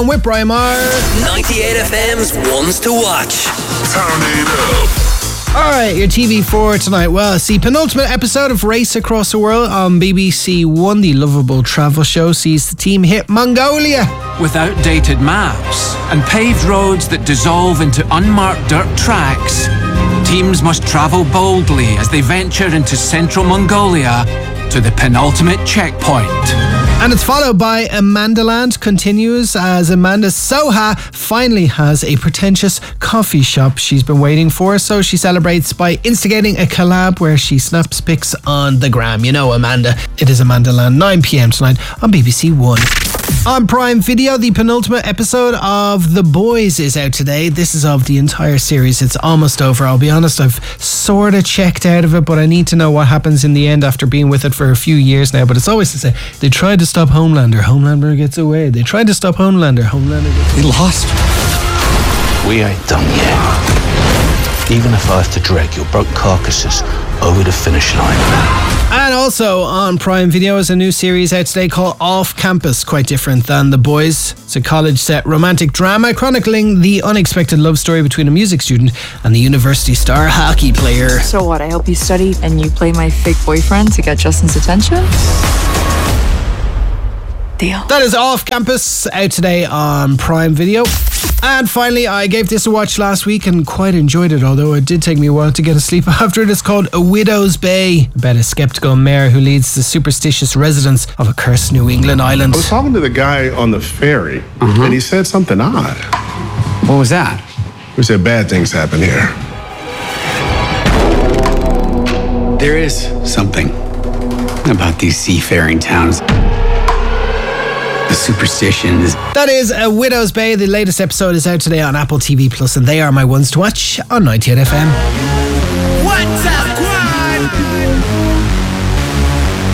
with Brian Marr. 98 FM's Ones to Watch. Turn it up. Alright, your TV for tonight. Well, see, penultimate episode of Race Across the World on BBC One, the lovable travel show, sees the team hit Mongolia. With outdated maps and paved roads that dissolve into unmarked dirt tracks, teams must travel boldly as they venture into central Mongolia to the penultimate checkpoint. And it's followed by Amandaland continues as Amanda Soha finally has a pretentious coffee shop she's been waiting for. So she celebrates by instigating a collab where she snaps pics on the gram. You know Amanda. It is Amandaland, 9 p.m. tonight on BBC One. On Prime Video, the penultimate episode of The Boys is out today. This is of the entire series. It's almost over. I'll be honest, I've sort of checked out of it, but I need to know what happens in the end after being with it for a few years now. But it's always to say, they tried to stop Homelander, Homelander gets away. They tried to stop Homelander, Homelander gets away. We lost. We ain't done yet. Even if I have to drag your broke carcasses over the finish line. And also on Prime Video is a new series out today called Off Campus, quite different than The Boys. It's a college-set romantic drama chronicling the unexpected love story between a music student and the university star hockey player. So what, I help you study and you play my fake boyfriend to get Justin's attention? Deal. That is Off Campus, out today on Prime Video. And finally, I gave this a watch last week and quite enjoyed it, although it did take me a while to get asleep after it. It's called A Widow's Bay, about a sceptical mayor who leads the superstitious residents of a cursed New England island. I was talking to the guy on the ferry, and he said something odd. What was that? He said bad things happen here. There is something about these seafaring towns. The superstitions. That is A Widow's Bay. The latest episode is out today on Apple TV Plus, and they are my ones to watch on 98 FM. What's up?